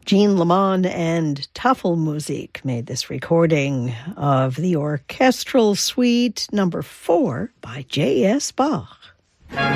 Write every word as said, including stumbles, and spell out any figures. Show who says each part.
Speaker 1: Jean Lamont and Tafelmusik made this recording of the Orchestral Suite number four by J S. Bach.